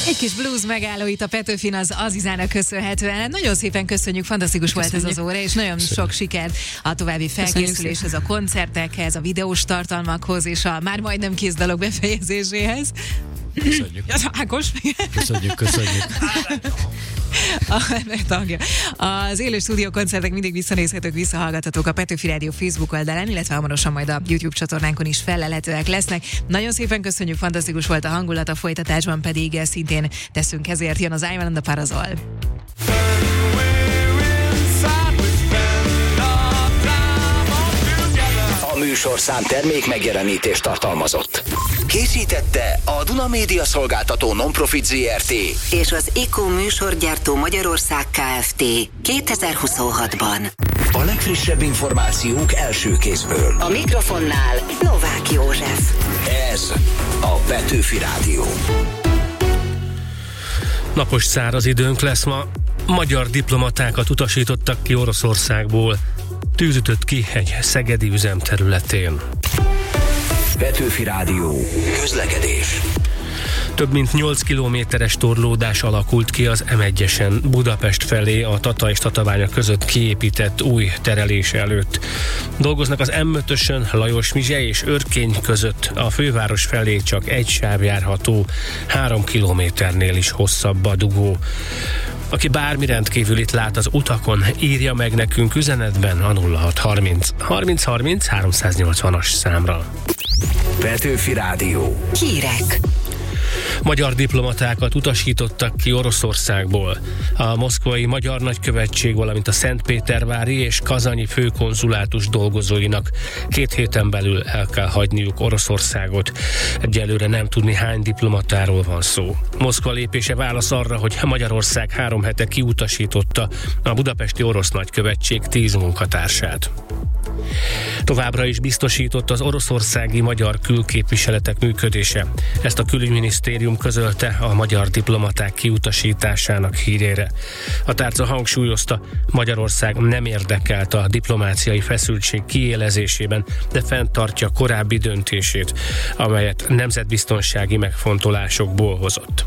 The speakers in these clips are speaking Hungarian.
Egy kis blues megálló itt a Petőfin az Azizának köszönhetően. Nagyon szépen köszönjük, fantasztikus volt ez az óra, és nagyon sok sikert a további felkészüléshez, a koncertekhez, a videós tartalmakhoz, és a már majdnem kész dalok befejezéséhez. Köszönjük. Ákos. Köszönjük. Az élő stúdió koncertek mindig visszanézhetők, visszahallgathatók a Petőfi Rádió Facebook oldalán, illetve hamarosan majd a YouTube csatornánkon is fellelhetőek lesznek. Nagyon szépen köszönjük, fantasztikus volt a hangulat, a folytatásban pedig szintén teszünk ezért, jön az I Want the Parazol. A műsorszám termék megjelenítést tartalmazott. Készítette a Duna Média Szolgáltató Nonprofit Zrt. és az ECO műsorgyártó Magyarország Kft. 2026-ban. A legfrissebb információk első kézből. A mikrofonnál Novák József. Ez a Petőfi Rádió. Napos száraz időnk lesz ma. Magyar diplomatákat utasítottak ki Oroszországból. Tűz ütött ki egy szegedi üzem területén. Petőfi Rádió. Közlekedés. Több mint 8 kilométeres torlódás alakult ki az M1-esen Budapest felé a Tata és Tatabánya között kiépített új terelés előtt. Dolgoznak az M5-ösön Lajos-Mizsely és Örkény között, a főváros felé csak egy sáv járható, 3 kilométernél is hosszabb a dugó. Aki bármi rendkívülit lát az utakon, írja meg nekünk üzenetben a 0630 30 30 380-as számra. Petőfi Rádió. Hírek. Magyar diplomatákat utasítottak ki Oroszországból. A moszkvai Magyar Nagykövetség, valamint a Szentpétervári és kazanyi főkonzulátus dolgozóinak 2 héten belül el kell hagyniuk Oroszországot. Egyelőre nem tudni, hány diplomatáról van szó. Moszkva lépése válasz arra, hogy Magyarország 3 hete kiutasította a budapesti orosz nagykövetség 10 munkatársát. Továbbra is biztosított az oroszországi magyar külképviseletek működése. Ezt a külügyminisztérium közölte a magyar diplomaták kiutasításának hírére. A tárca hangsúlyozta, Magyarország nem érdekelt a diplomáciai feszültség kiélezésében, de fenntartja korábbi döntését, amelyet nemzetbiztonsági megfontolásokból hozott.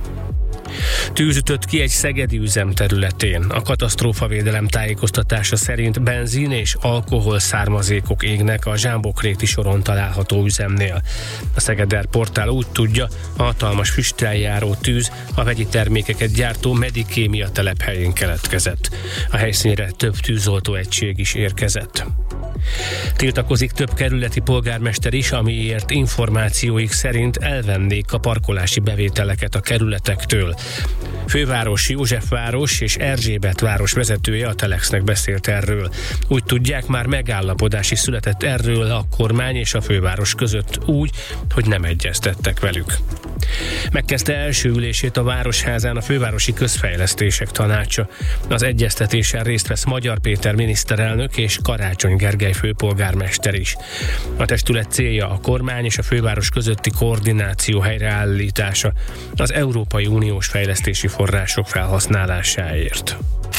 Tűz ütött ki egy szegedi üzem területén. A katasztrófavédelem tájékoztatása szerint benzin és alkohol származékok égnek a Zsámbokréti soron található üzemnél. A Szegeder portál úgy tudja, a hatalmas füsttel járó tűz a vegyi termékeket gyártó Medikémia telephelyén keletkezett. A helyszínre több tűzoltó egység is érkezett. Tiltakozik több kerületi polgármester is, amiért információik szerint elvennék a parkolási bevételeket a kerületektől. Főváros, Józsefváros és Erzsébetváros vezetője a Telexnek beszélt erről. Úgy tudják, már megállapodás is született erről a kormány és a főváros között úgy, hogy nem egyeztettek velük. Megkezdte első ülését a Városházán a Fővárosi Közfejlesztések Tanácsa. Az egyeztetésen részt vesz Magyar Péter miniszterelnök és Karácsony Gergely főpolgármester is. A testület célja a kormány és a főváros közötti koordináció helyreállítása az Európai Uniós fejlesztési források felhasználásáért.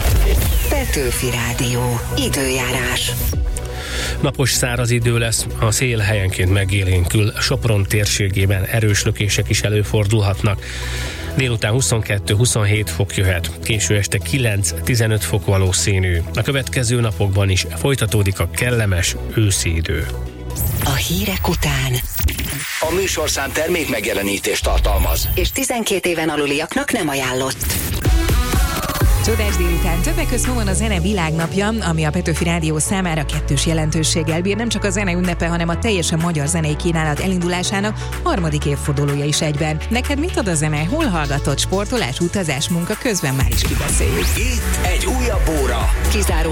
Petőfi Rádió. Időjárás. Napos száraz idő lesz, a szél helyenként megélénkül, Sopron térségében erős lökések is előfordulhatnak. Délután 22-27 fok jöhet, késő este 9-15 fok valószínű. A következő napokban is folytatódik a kellemes őszi idő. A hírek után. A műsorszám termék megjelenítést tartalmaz. És 12 éven aluliaknak nem ajánlott. Csodás délután. Többek között ma van a Zene Világnapja, ami a Petőfi Rádió számára kettős jelentőséggel bír. Nem csak a zene ünnepe, hanem a teljesen magyar zenei kínálat elindulásának 3. évfordulója is egyben. Neked mit ad a zene? Hol hallgatod? Sportolás, utazás, munka közben már is kibeszéljük. Itt egy újabb óra. Kizáró